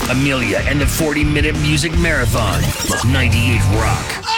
Amelia and the 40-minute music marathon. 98 Rock.